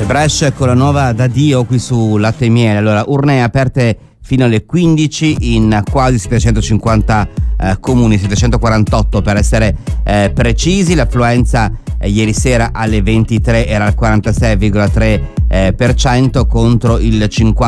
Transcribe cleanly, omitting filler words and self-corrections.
Brescia con la nuova da Dio qui su Latte e Miele. Allora, urne aperte fino alle 15 in quasi 750 comuni, 748 per essere precisi. L'affluenza ieri sera alle 23 era al 46,3% contro il 50